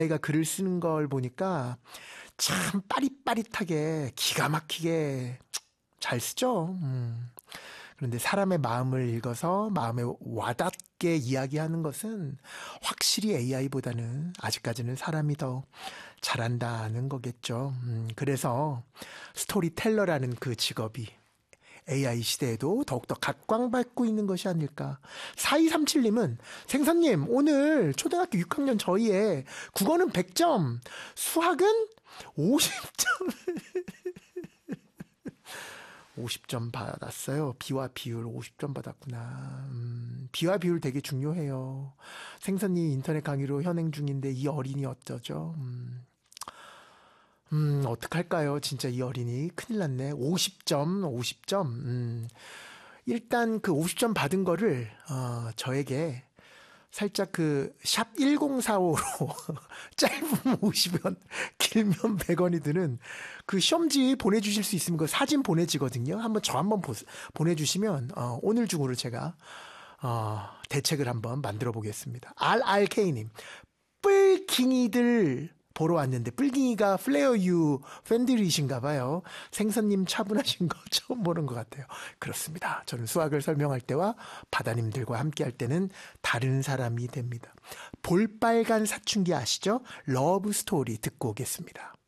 AI가 글을 쓰는 걸 보니까 참 빠릿빠릿하게 기가 막히게 잘 쓰죠. 그런데 사람의 마음을 읽어서 마음에 와닿게 이야기하는 것은 확실히 AI보다는 아직까지는 사람이 더 잘한다는 거겠죠. 그래서 스토리텔러라는 그 직업이 AI 시대에도 더욱더 각광받고 있는 것이 아닐까. 4237님은 생선님 오늘 초등학교 6학년 저희의 국어는 100점, 수학은 50점 50점 받았어요. 비와 비율 50점 받았구나. 비와 비율 되게 중요해요. 생선님 인터넷 강의로 현행 중인데 이 어린이 어쩌죠? 어떡할까요? 진짜 이 어린이 큰일 났네. 50점. 일단 그 50점 받은 거를 저에게 살짝 그 샵 1045로 짧으면 50원, 길면 100원이 드는 그 시험지 보내주실 수 있으면 그 사진 보내지거든요. 한번 보내주시면 오늘 중으로 제가 대책을 한번 만들어 보겠습니다. RRK님, 뿔킹이들 보러 왔는데 뿔갱이가 플레어 유 팬들이신가 봐요. 생선님 차분하신 거 처음 보는 것 같아요. 그렇습니다. 저는 수학을 설명할 때와 바다님들과 함께 할 때는 다른 사람이 됩니다. 볼빨간 사춘기 아시죠? 러브 스토리 듣고 오겠습니다.